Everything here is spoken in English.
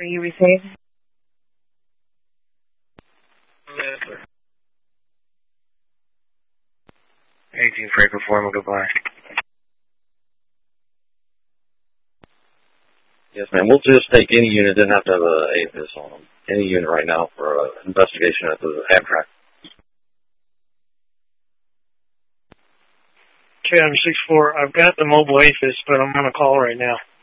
you received? Yes, sir. 18 Freight Performer, goodbye. Yes, ma'am. We'll just take any unit. Didn't have to have a AFIS on them. Any unit right now for investigation at the Amtrak. KM 64, I've got the mobile AFIS, but I'm on a call right now.